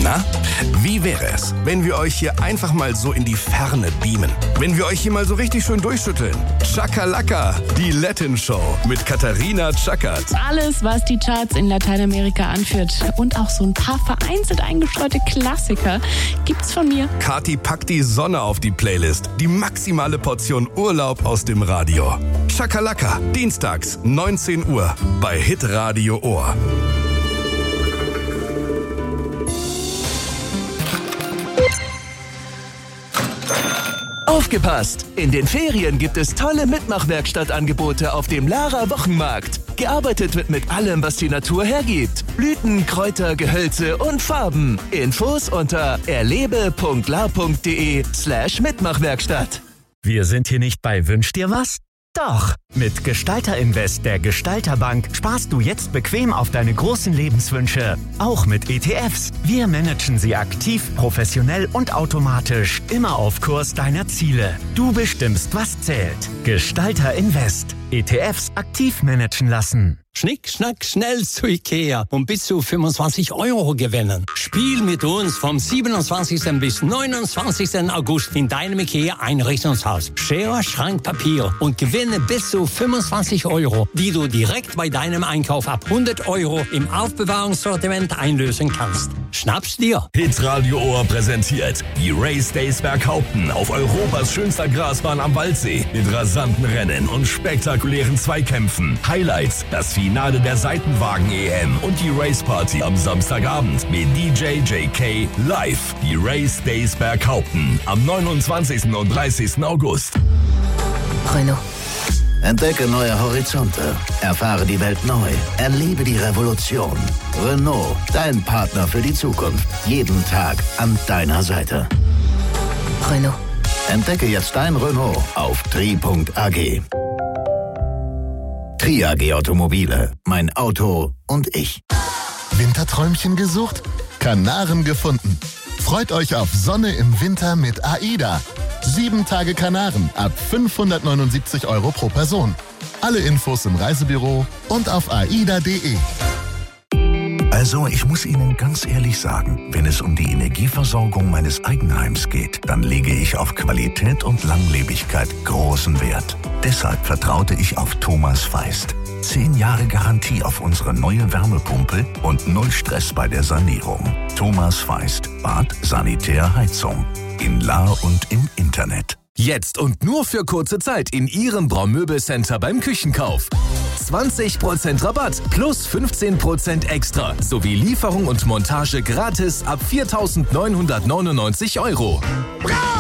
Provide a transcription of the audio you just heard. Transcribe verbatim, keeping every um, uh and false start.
Na, wie wäre es, wenn wir euch hier einfach mal so in die Ferne beamen? Wenn wir euch hier mal so richtig schön durchschütteln? Chakalaka, die Latin Show mit Katharina Chackert. Alles, was die Charts in Lateinamerika anführt und auch so ein paar vereinzelt eingestreute Klassiker, gibt's von mir. Kathi packt die Sonne auf die Playlist. Die maximale Portion Urlaub aus dem Radio. Chakalaka, dienstags, neunzehn Uhr bei Hitradio Ohr. Aufgepasst! In den Ferien gibt es tolle Mitmachwerkstattangebote auf dem Lara Wochenmarkt. Gearbeitet wird mit allem, was die Natur hergibt. Blüten, Kräuter, Gehölze und Farben. Infos unter erlebe.la.de slash Mitmachwerkstatt. Wir sind hier nicht bei Wünsch dir was? Doch! Mit Gestalter Invest der Gestalterbank sparst du jetzt bequem auf deine großen Lebenswünsche. Auch mit E T Fs. Wir managen sie aktiv, professionell und automatisch. Immer auf Kurs deiner Ziele. Du bestimmst, was zählt. Gestalter Invest. E T Fs aktiv managen lassen. Schnick, schnack, schnell zu Ikea und bis zu fünfundzwanzig Euro gewinnen. Spiel mit uns vom siebenundzwanzigsten bis neunundzwanzigsten August in deinem Ikea-Einrichtungshaus. Schere, Schrank, Papier und gewinne bis zu fünfundzwanzig Euro, die du direkt bei deinem Einkauf ab hundert Euro im Aufbewahrungssortiment einlösen kannst. Schnapp's dir! Hitradio Ohr präsentiert die Race Days Berghaupten auf Europas schönster Grasbahn am Waldsee mit rasanten Rennen und spektakulären Zweikämpfen. Highlights, das Finale der Seitenwagen-E M und die Race Party am Samstagabend mit D J J K live. Die Race Days Berghaupten am neunundzwanzigsten und dreißigsten August. Renault. Entdecke neue Horizonte. Erfahre die Welt neu. Erlebe die Revolution. Renault, dein Partner für die Zukunft. Jeden Tag an deiner Seite. Renault. Entdecke jetzt dein Renault auf tri punkt a g. Tri A G Automobile. Mein Auto und ich. Winterträumchen gesucht? Kanaren gefunden. Freut euch auf Sonne im Winter mit AIDA. Sieben Tage Kanaren ab fünfhundertneunundsiebzig Euro pro Person. Alle Infos im Reisebüro und auf aida punkt de. Also, ich muss Ihnen ganz ehrlich sagen, wenn es um die Energieversorgung meines Eigenheims geht, dann lege ich auf Qualität und Langlebigkeit großen Wert. Deshalb vertraute ich auf Thomas Feist. Zehn Jahre Garantie auf unsere neue Wärmepumpe und null Stress bei der Sanierung. Thomas Feist. Bad, Sanitär, Heizung. In Lahr und im Internet. Jetzt und nur für kurze Zeit in Ihrem Braumöbelcenter beim Küchenkauf. zwanzig Prozent Rabatt plus fünfzehn Prozent extra sowie Lieferung und Montage gratis ab viertausendneunhundertneunundneunzig Euro. Bravo!